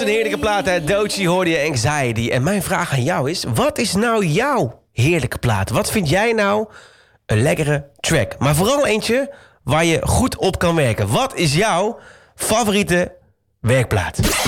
een heerlijke plaat uit Doechii hoorde je Anxiety. En mijn vraag aan jou is, wat is nou jouw heerlijke plaat? Wat vind jij nou een lekkere track? Maar vooral eentje waar je goed op kan werken. Wat is jouw favoriete werkplaat?